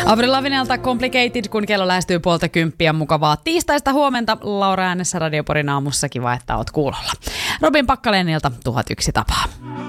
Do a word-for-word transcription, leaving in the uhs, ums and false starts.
Avril Lavinelta Complicated, kun kello lähestyy puolta kymppiä. Mukavaa tiistaista huomenta. Laura äänessä Radio Porin aamussa. Kiva, että oot kuulolla. Robin Pakkalenilta tuhat yksi tapaa.